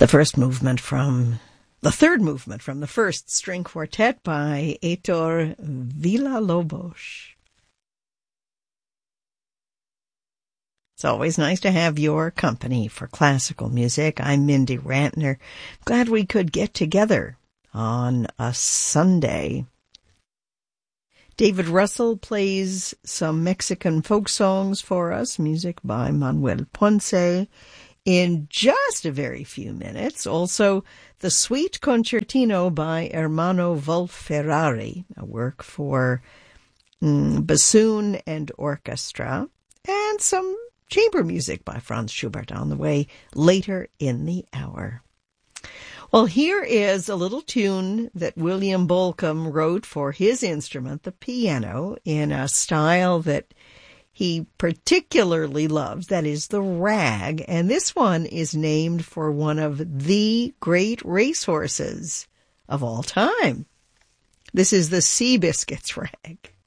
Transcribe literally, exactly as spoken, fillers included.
The first movement from, the third movement from the first string quartet by Heitor Villa-Lobos. It's always nice to have your company for classical music. I'm Mindy Rantner. Glad we could get together on a Sunday. David Russell plays some Mexican folk songs for us, music by Manuel Ponce, in just a very few minutes. Also, the Suite Concertino by Ermanno Wolf-Ferrari, a work for mm, bassoon and orchestra, and some chamber music by Franz Schubert on the way later in the hour. Well, here is a little tune that William Bolcom wrote for his instrument, the piano, in a style that he particularly loves, that is the rag. And this one is named for one of the great racehorses of all time. This is the Seabiscuits rag.